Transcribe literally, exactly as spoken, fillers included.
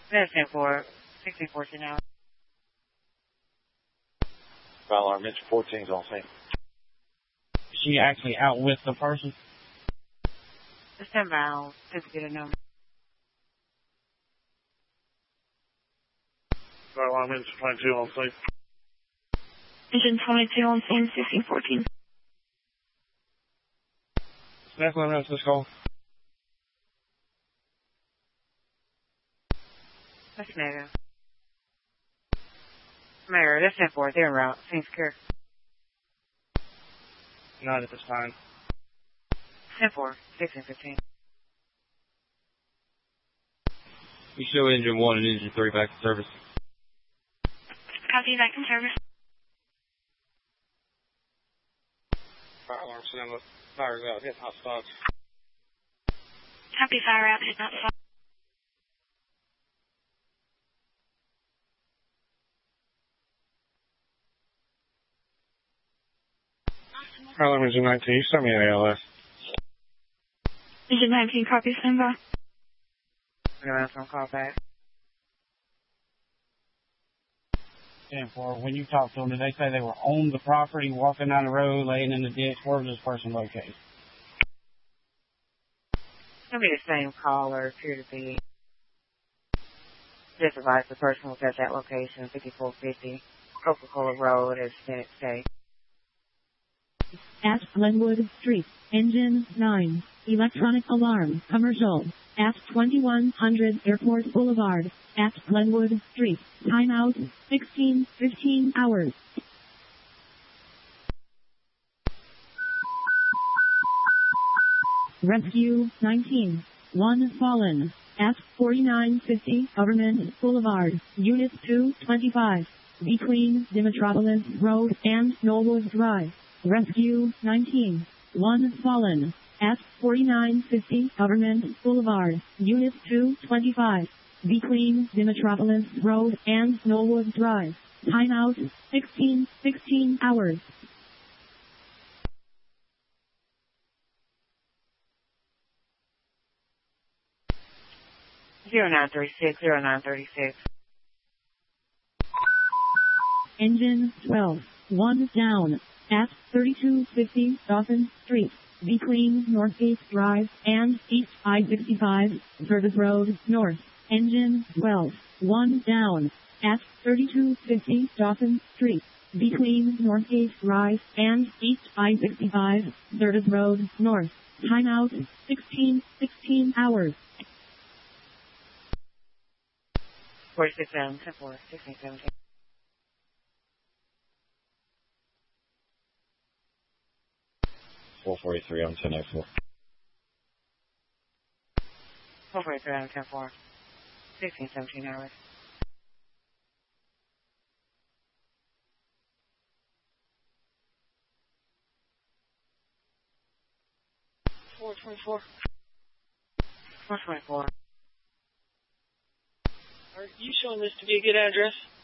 That's ten four, sixteen fourteen now. Fire alarm, Mitchell fourteen's on scene. Is she actually out with the person? Just ten miles, just to get a number. Fire alarm, Mitchell twenty-two on scene. Engine twenty-two on scene, sixteen fourteen. That's what I'm going to call. That's Mayor. Mayor, that's ten four, they're en route. Seems secure. Not at this time. ten four, sixteen fifteen. You show engine one and engine three back in service. Copy, back in service. Fire alarm, stand up. Fire's out, hit hot spots. Copy, fire out, hit not spot. Fire alarm, engine nineteen, you sent me an A L S. Engine nineteen, copy, stand by. I'm going to have some call back. ten four, when you talked to them, did they say they were on the property, walking down the road, laying in the ditch? Where was this person located? It'll be the same call or appear to be. Just advise the person was at that location, fifty-four fifty Coca-Cola Road, as Senate State. At Glenwood Street, Engine nine, electronic alarm, commercial. At twenty-one hundred Airport Boulevard, at Glenwood Street, timeout, sixteen fifteen hours. Rescue nineteen, one fallen, at forty-nine fifty Government Boulevard, Unit two twenty-five, between Dimitropolis Road and Knollwood Drive. Rescue nineteen, one fallen, at forty-nine fifty Government Boulevard, Unit two twenty-five, between Dimitropolis Road and Knollwood Drive. Timeout, sixteen sixteen hours. zero nine three six, zero nine three six. Engine twelve, one down, at thirty-two fifty Dawson Street, between Northgate Drive and East I sixty-five, Service Road, North. Engine twelve, one down, at thirty-two fifty Dawson Street, between Northgate Drive and East I sixty-five, Service Road, North. Timeout, sixteen sixteen hours. forty-six seven, ten four, sixteen seventeen. four forty-three on ten oh four. four forty-three on ten four, sixteen seventeen hours. four twenty-four. four twenty-four. Are you showing this to be a good address?